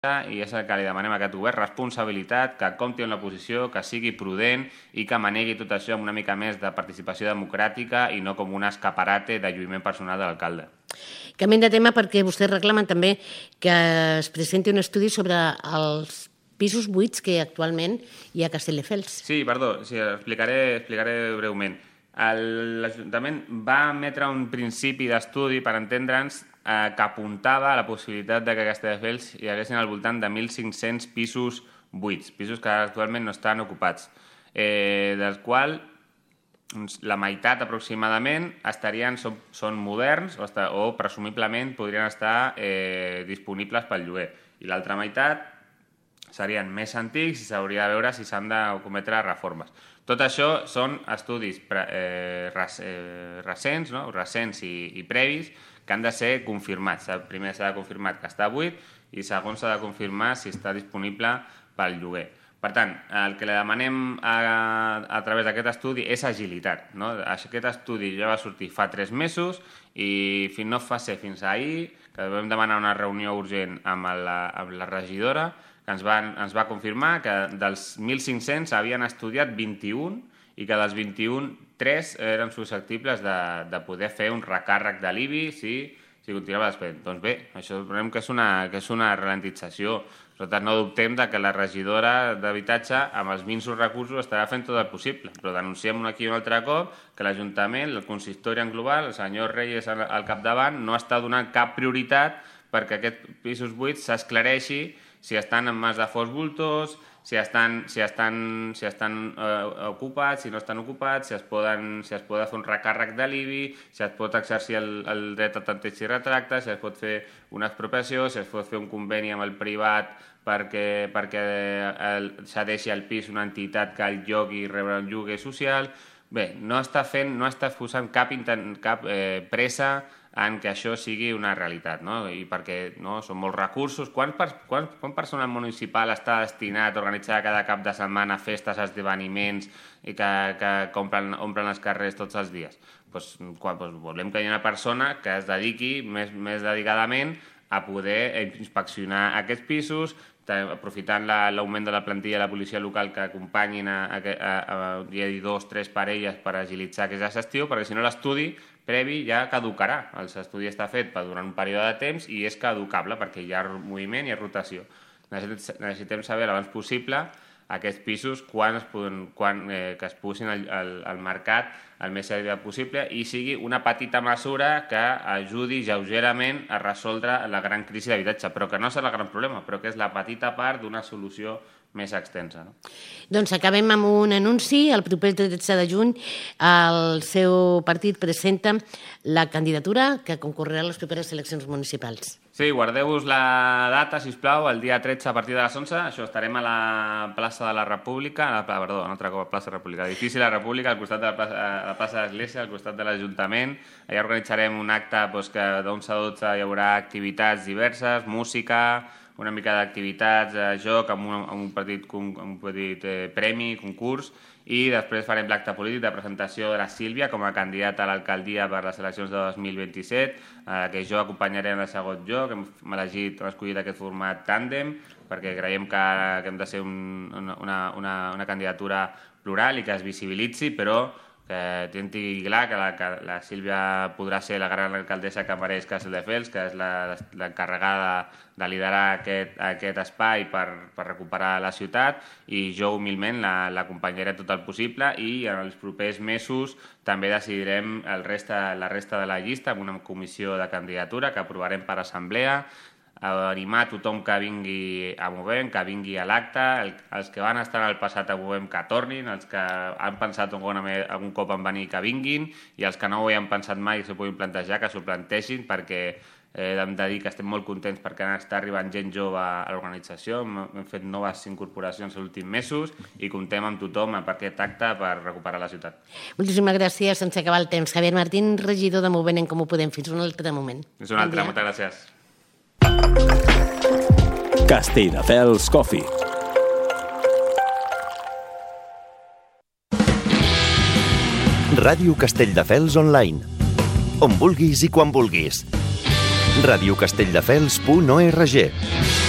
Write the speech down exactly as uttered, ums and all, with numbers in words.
i és el que li demanem a aquest govern, responsabilitat, que compti en la posició, que sigui prudent i que manegui tot això amb una mica més de participació democràtica i no com un escaparate de lluïment personal de l'alcalde. Canviem de tema perquè vostès reclamen també que es presenti un estudi sobre els pisos buits que actualment hi ha a Castelldefels. Sí, perdó, sí, explicaré, explicaré breument. L'Ajuntament va emetre un principi d'estudi, per entendre'ns, eh, que apuntava a la possibilitat de que a Castelldefels hi haguessin al voltant de mil cinc-cents pisos buits, pisos que actualment no estan ocupats, eh, dels quals la meitat aproximadament estarien, són, són moderns o, està, o presumiblement podrien estar eh, disponibles pel lloguer, i l'altra meitat serien més antics i s'hauria de veure si s'han de cometre reformes. Tot això són estudis eh, recents, no? recents i, i previs, que han de ser confirmats. Primer s'ha de confirmar que està buit i segon s'ha de confirmar si està disponible pel lloguer. Per tant, el que li demanem a, a través d'aquest estudi és agilitat. No? Aquest estudi ja va sortir fa tres mesos i fins no va ser fins ahir, que vam demanar una reunió urgent amb la, amb la regidora, que ens va, ens va confirmar que dels mil cinc-cents havien estudiat vint-i-un i que dels vint-i-un, tres eren susceptibles de, de poder fer un recàrrec de l'I B I si, si continuava despedint. Doncs bé, això veurem que és una, que és una ralentització. Nosaltres no dubtem de que la regidora d'habitatge amb els minsos recursos estarà fent tot el possible, però denunciem aquí un altre cop que l'Ajuntament, el consistori en global, el senyor Reyes al, al capdavant, no està donant cap prioritat perquè aquests pisos buits s'esclareixi si estan en mans de fons voltors, si estan, si estan, si estan eh, ocupats, si no estan ocupats, si es, poden, si es pot fer un recàrrec de l'I B I, si es pot exercir el, el dret a tanteig i retracte, si es pot fer una expropiació, si es pot fer un conveni amb el privat perquè, perquè el, cedeixi el pis una entitat que el llogui i rebre un lloguer social. Bé, no està fent, no està posant cap, cap eh, pressa en que això sigui una realitat, no? I perquè no, són molts recursos. Quan, quan, quan personal municipal està destinat a organitzar cada cap de setmana festes, esdeveniments i que, que compren, omplen els carrers tots els dies? Pues, quan, pues, volem que hi hagi una persona que es dediqui més, més dedicadament a poder inspeccionar aquests pisos, aprofitant l'augment de la plantilla de la policia local que acompanyin a, a, a, a, a dos, tres parelles per agilitzar aquesta gestió, perquè si no l'estudi previ ja caducarà. L'estudi està fet per durant un període de temps i és caducable perquè hi ha moviment i rotació. Necessitem saber l'abans possible aquests pisos quan es poden, quan, eh, que es posin al, al, al mercat el més aviat possible i sigui una petita mesura que ajudi lleugerament a resoldre la gran crisi d'habitatge, però que no és el gran problema, però que és la petita part d'una solució més extensa. No? Doncs acabem amb un anunci. El proper tretze de juny el seu partit presenta la candidatura que concorrerà a les properes eleccions municipals. Sí, guardeu-vos la data, sisplau, el dia tretze a partir de les onze. Això estarem a la plaça de la República, a la, perdó, un altre cop a la plaça de la República, l'edifici de la República, al costat de la plaça, la plaça de l'Església, al costat de l'Ajuntament. Allà organitzarem un acte doncs, que d'onze a dotze hi haurà activitats diverses, música, una mica d'activitats, eh, joc, amb un, amb un petit, amb un petit eh, premi, concurs, i després farem l'acte polític de presentació de la Sílvia com a candidata a l'alcaldia per les eleccions de dos mil vint-i-set, eh, que jo acompanyaré en el segon lloc. Hem elegit, hem escollit aquest format tàndem, perquè creiem que, que hem de ser un, una, una, una candidatura plural i que es visibilitzi, però que tinti clar que la, que la Sílvia podrà ser la gran alcaldessa que mereix Castelldefels, que és l'encarregada de liderar aquest, aquest espai per, per recuperar la ciutat, i jo humilment l'acompanyaré tot el possible, i en els propers mesos també decidirem el resta, la resta de la llista amb una comissió de candidatura que aprovarem per assemblea, animar tothom que vingui a Movem, que vingui a l'acte, el, els que van estar al passat a Movem que tornin, els que han pensat algun, algun cop en venir que vinguin, i els que no ho han pensat mai i s'ho puguin plantejar, que s'ho plantegin, perquè eh, hem de dir que estem molt contents perquè està arribant gent jove a l'organització, hem fet noves incorporacions els últims mesos i comptem amb tothom per aquest acte per recuperar la ciutat. Moltíssimes gràcies, sense acabar el temps. Javier Martín, regidor de Movem en Comú Podem. Fins un altre moment. Fins un altre, moltes gràcies. Castelldefels Coffee. Ràdio Castelldefels Online. On vulguis i quan vulguis. radiocastelldefels punt org.